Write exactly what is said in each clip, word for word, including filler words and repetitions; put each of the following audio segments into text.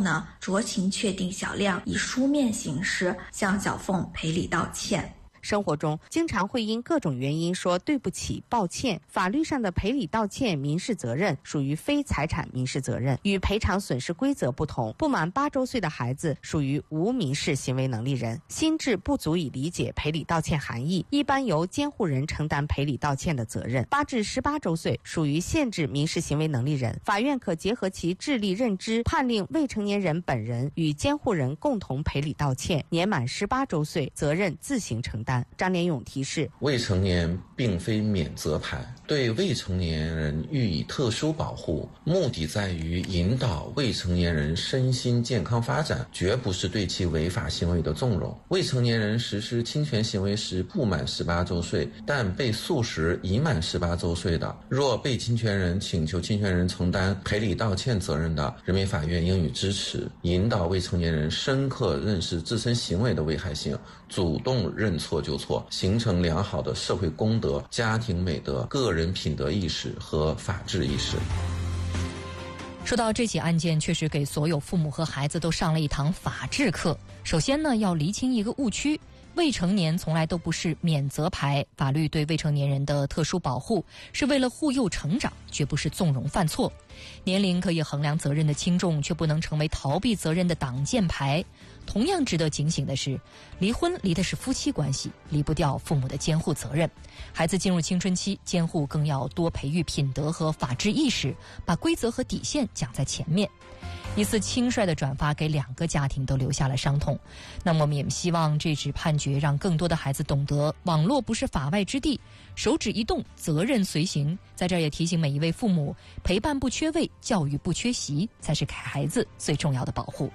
呢，酌情确定小亮以书面形式向小凤赔礼道歉。 生活中经常会因各种原因说对不起、抱歉。法律上的赔礼道歉民事责任属于非财产民事责任，与赔偿损失规则不同。不满八周岁的孩子属于无民事行为能力人，心智不足以理解赔礼道歉含义，一般由监护人承担赔礼道歉的责任。八至十八周岁属于限制民事行为能力人，法院可结合其智力认知，判令未成年人本人与监护人共同赔礼道歉。年满十八周岁，责任自行承担。张连勇提示： 未成年并非免责牌，对未成年人予以特殊保护，目的在于引导未成年人身心健康发展，绝不是对其违法行为的纵容。未成年人实施侵权行为时不满十八周岁，但被诉时已满十八周岁的，若被侵权人请求侵权人承担赔礼道歉责任的，人民法院应予支持，引导未成年人深刻认识自身行为的危害性，主动认错就错，形成良好的社会公德、家庭美德、个人品德意识和法治意识。 说到这起案件，确实给所有父母和孩子都上了一堂法治课。首先呢，要厘清一个误区，未成年从来都不是免责牌，法律对未成年人的特殊保护是为了护幼成长，绝不是纵容犯错。年龄可以衡量责任的轻重，却不能成为逃避责任的挡箭牌。同样值得警醒的是，离婚离的是夫妻关系，离不掉父母的监护责任。孩子进入青春期，监护更要多培育品德和法治意识，把规则和底线讲在前面。一次轻率的转发给两个家庭都留下了伤痛。那么我们也希望这纸判决让更多的孩子懂得，网络不是法外之地，手指一动，责任随行。在这儿也提醒每一位父母，陪伴不缺位，教育不缺席，才是给孩子最重要的保护。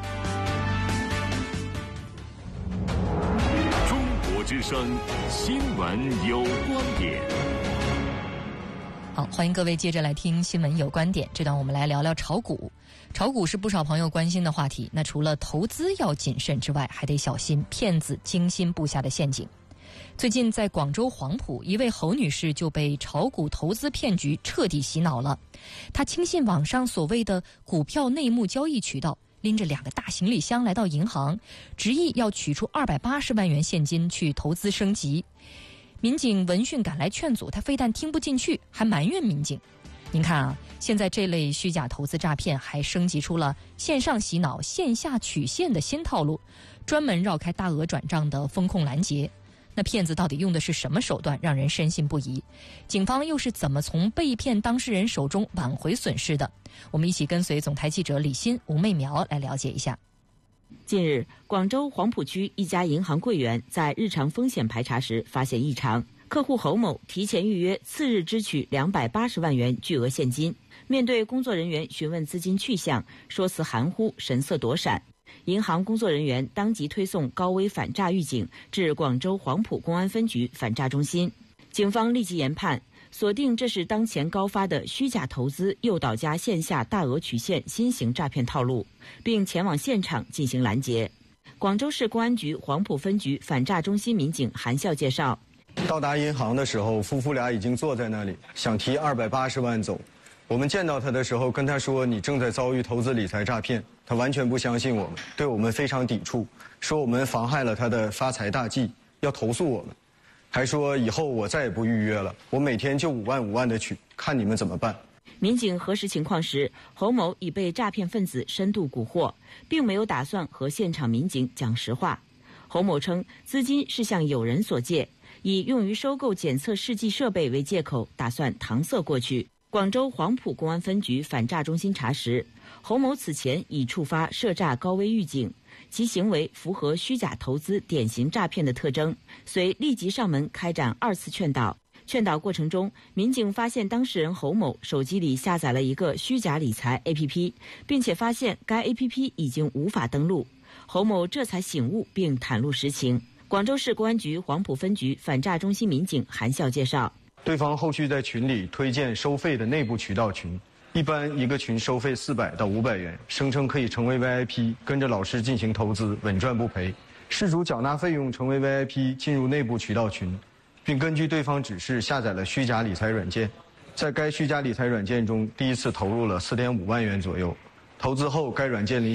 中国之声新闻有观点。 好，欢迎各位接着来听新闻有观点。这段我们来聊聊炒股。炒股是不少朋友关心的话题，那除了投资要谨慎之外，还得小心骗子精心布下的陷阱。最近在广州黄埔，一位侯女士就被炒股投资骗局彻底洗脑了。她轻信网上所谓的股票内幕交易渠道，拎着两个大行李箱来到银行，执意要取出二百八十万元现金去投资升级。民警闻讯赶来劝阻，他非但听不进去，还埋怨民警。您看啊，现在这类虚假投资诈骗还升级出了线上洗脑、线下取现的新套路，专门绕开大额转账的风控拦截。那骗子到底用的是什么手段，让人深信不疑？警方又是怎么从被骗当事人手中挽回损失的？我们一起跟随总台记者李欣、吴媚苗来了解一下。 近日，广州黄埔区一家银行柜员在日常风险排查时发现异常，客户侯某提前预约次日支取两百八十万元巨额现金。面对工作人员询问资金去向，说辞含糊，神色躲闪。银行工作人员当即推送高危反诈预警至广州黄埔公安分局反诈中心。警方立即研判，锁定这是当前高发的虚假投资诱导加线下大额取现新型诈骗套路，并前往现场进行拦截。广州市公安局黄埔分局反诈中心民警韩笑介绍， 到达银行的时候，夫妇俩已经坐在那里，想提二百八十万走。我们见到他的时候跟他说，你正在遭遇投资理财诈骗，他完全不相信我们，对我们非常抵触，说我们妨害了他的发财大计，要投诉我们，还说以后我再也不预约了，我每天就五万五万的取，看你们怎么办。 民警核实情况时，侯某已被诈骗分子深度蛊惑，并没有打算和现场民警讲实话。侯某称，资金是向友人所借，以用于收购检测试剂设备为借口，打算搪塞过去。广州黄埔公安分局反诈中心查实，侯某此前已触发涉诈高危预警，其行为符合虚假投资典型诈骗的特征，遂立即上门开展二次劝导。劝导过程中，民警发现当事人侯某手机里下载了一个虚假理财 A P P， 并且发现该 A P P 已经无法登录。侯某这才醒悟并袒露实情。广州市公安局黄埔分局反诈中心民警韩笑介绍， 对方后续在群里推荐收费的内部渠道群，一般一个群收费四百到五百元，声称可以成为 V I P， 跟着老师进行投资，稳赚不赔。事主缴纳费用成为 V I P， 进入内部渠道群，并根据对方指示下载了虚假理财软件，在该虚假理财软件中第一次投入了 四点五万元左右，投资后该软件里